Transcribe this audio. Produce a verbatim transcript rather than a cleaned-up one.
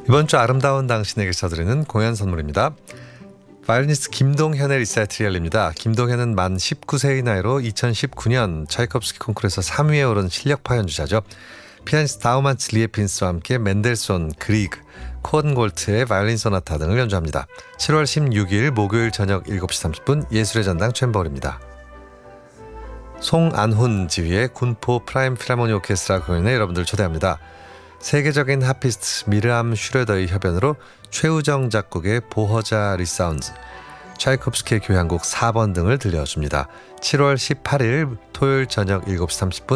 이번 주 아름다운 당신에게 써드리는 공연 선물입니다. 바이올리니스트 김동현의 리사이틀입니다. 김동현은 만 십구 세의 나이로 이천십구 년 차이콥스키 콩쿠르에서 삼 위에 오른 실력파 연주자죠. 피아니스트 다우만츠 리에핀스와 함께 멘델손, 그리그, 콘골트의 바이올린 소나타 등을 연주합니다. 칠월 십육일 목요일 저녁 일곱 시 삼십 분 예술의 전당 챔버홀입니다. 송안훈 지휘의 군포 프라임 필하모니 오케스트라 공연에 여러분들 초대합니다. 세계적인 하피스트 미르암 슈레더의 협연으로 최우정 작곡의 보허자 리사운드, 차이콥스키의 교향곡 사 번 등을 들려줍니다. 칠월 십팔일 토요일 저녁 일곱 시 삼십 분